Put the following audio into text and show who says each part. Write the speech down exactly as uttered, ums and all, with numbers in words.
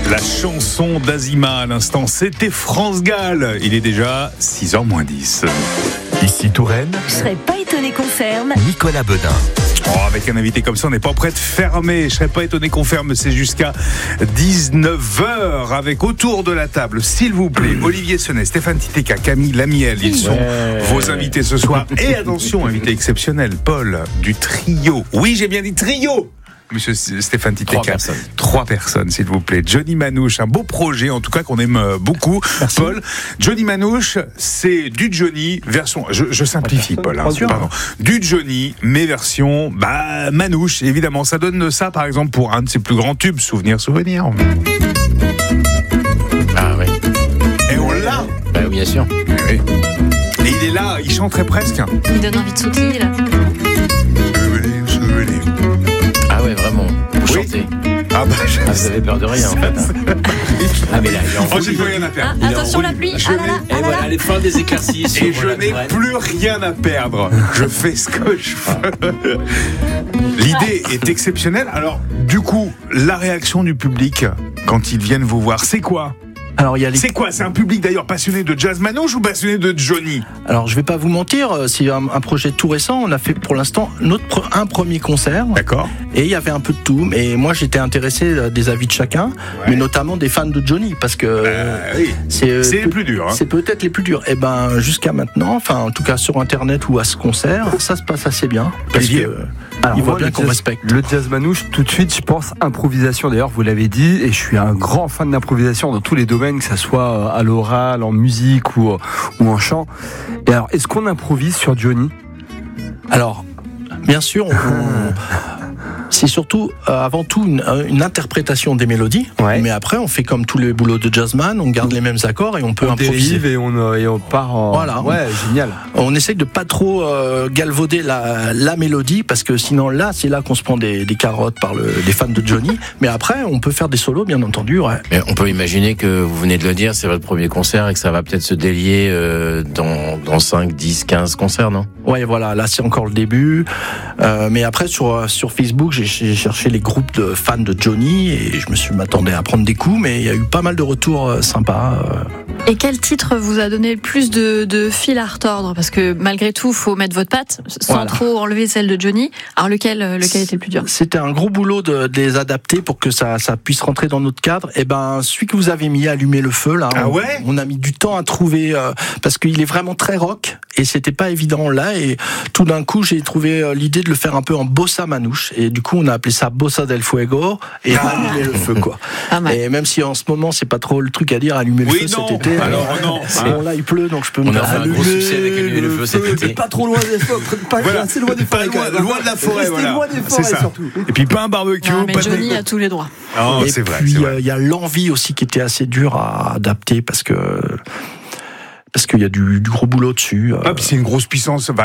Speaker 1: La chanson d'Azima à l'instant, c'était France Gall. Il est déjà six heures moins dix.
Speaker 2: Ici Touraine.
Speaker 3: Je serais pas étonné qu'on ferme.
Speaker 2: Nicolas Beudin.
Speaker 1: Oh, avec un invité comme ça, on n'est pas prêt de fermer. Je serais pas étonné qu'on ferme. C'est jusqu'à dix-neuf heures avec autour de la table, s'il vous plaît, Olivier Senet, Stéphane Titeka, Camille Lamiel. Ils sont ouais. vos invités ce soir. Et attention, invité exceptionnel, Paul du trio. Oui, j'ai bien dit trio. Monsieur Stéphane Titeka. Trois personnes. Trois personnes, s'il vous plaît. Johnny Manouche, un beau projet, en tout cas, qu'on aime beaucoup. Merci. Paul, Johnny Manouche, c'est du Johnny, version, je, je simplifie, Paul, hein, pardon. Du Johnny, mais version, bah, Manouche, évidemment. Ça donne ça, par exemple, pour un de ses plus grands tubes, Souvenir, Souvenir.
Speaker 4: Ah oui.
Speaker 1: Et on l'a.
Speaker 4: Bah, bien sûr.
Speaker 1: Oui. Et il est là, il chanterait presque.
Speaker 3: Il donne envie de sautiller, là.
Speaker 1: Souvenir, Souvenir.
Speaker 4: Ah ouais, vraiment. Vous
Speaker 1: oui.
Speaker 4: chantez.
Speaker 1: Ah bah, je...
Speaker 4: ah, vous avez peur de rien, en fait. Hein. Ah, mais là, il est en
Speaker 1: oh, j'ai plus rien à perdre.
Speaker 3: Ah, attention, la pluie.
Speaker 1: Je
Speaker 3: ah là là,
Speaker 4: et
Speaker 3: ah
Speaker 4: voilà,
Speaker 3: là.
Speaker 4: les fins des éclaircies.
Speaker 1: Et je n'ai plus rien à perdre. Je fais ce que je veux. L'idée est exceptionnelle. Alors, du coup, la réaction du public quand ils viennent vous voir, c'est quoi ?
Speaker 5: Alors, il y a les...
Speaker 1: C'est quoi ? C'est un public d'ailleurs passionné de jazz manouche ou passionné de Johnny ?
Speaker 5: Alors, je vais pas vous mentir, c'est un, un projet tout récent. On a fait pour l'instant notre un premier concert.
Speaker 1: D'accord.
Speaker 5: Et il y avait un peu de tout. Mais moi, j'étais intéressé des avis de chacun, ouais. mais notamment des fans de Johnny, parce que
Speaker 1: euh, oui. c'est, c'est les plus durs. Hein.
Speaker 5: C'est peut-être les plus durs. Et ben, jusqu'à maintenant, enfin, en tout cas sur Internet ou à ce concert, ça se passe assez bien. Parce
Speaker 1: Olivier.
Speaker 5: que alors, on voit bien qu'on
Speaker 6: jazz,
Speaker 5: respecte.
Speaker 6: Le jazz manouche, tout de suite, je pense improvisation. D'ailleurs, vous l'avez dit, et je suis un grand fan d'improvisation dans tous les domaines, que ça soit à l'oral, en musique ou, ou en chant. Et alors, est-ce qu'on improvise sur Johnny ?
Speaker 5: Alors, bien sûr, on, on, c'est surtout, euh, avant tout, une, une interprétation des mélodies. Ouais. Mais après, on fait comme tous les boulots de jazzman, on garde les mêmes accords et on peut
Speaker 6: on
Speaker 5: improviser.
Speaker 6: Et on, et on part en...
Speaker 5: Voilà.
Speaker 6: Ouais, génial.
Speaker 5: On essaye de pas trop euh, galvauder la, la mélodie, parce que sinon, là, c'est là qu'on se prend des, des carottes par le, les fans de Johnny. Mais après, on peut faire des solos, bien entendu. Ouais.
Speaker 4: Mais on peut imaginer que, vous venez de le dire, c'est votre premier concert et que ça va peut-être se délier euh, dans, dans cinq, dix, quinze concerts, non ?
Speaker 5: Ouais, voilà, là, c'est encore le début. Euh, mais après, sur, sur Facebook, j'ai, j'ai cherché les groupes de fans de Johnny et je me suis m'attendais à prendre des coups, mais il y a eu pas mal de retours euh, sympas. Euh.
Speaker 7: Et quel titre vous a donné le plus de, de fil à retordre ? Parce que malgré tout, il faut mettre votre patte sans voilà. trop enlever celle de Johnny. Alors lequel, lequel était le plus dur ?
Speaker 5: C'était un gros boulot de, de les adapter pour que ça, ça puisse rentrer dans notre cadre. Et ben, celui que vous avez mis, Allumer le feu, là,
Speaker 1: ah
Speaker 5: on,
Speaker 1: ouais
Speaker 5: on a mis du temps à trouver euh, parce qu'il est vraiment très rock et c'était pas évident là. Et tout d'un coup, j'ai trouvé l'idée de le faire un peu en bossa manouche. Et du coup, on a appelé ça Bossa del Fuego et ah. Allumer le feu, quoi. Ah, et même si en ce moment, c'est pas trop le truc à dire, Allumer
Speaker 1: oui,
Speaker 5: le feu
Speaker 1: non.
Speaker 5: cet été.
Speaker 1: Alors non.
Speaker 5: Bon, là, il pleut, donc je peux me
Speaker 4: On a fait un gros succès avec Allumer le feu cet été.
Speaker 6: Pas trop loin des forêts, pas voilà. assez loin des forêts.
Speaker 1: Loin, loin de la forêt, voilà.
Speaker 6: Loin des forêts,
Speaker 1: c'est ça.
Speaker 6: Surtout.
Speaker 1: Et puis pas un barbecue.
Speaker 7: Non, mais
Speaker 1: pas
Speaker 7: Johnny
Speaker 1: de...
Speaker 7: a tous les droits.
Speaker 1: Oh,
Speaker 5: et
Speaker 1: c'est vrai.
Speaker 5: puis
Speaker 1: il
Speaker 5: y a l'envie aussi qui était assez dur à adapter parce que parce qu'il y a du, du gros boulot dessus.
Speaker 1: Ah, puis c'est une grosse puissance.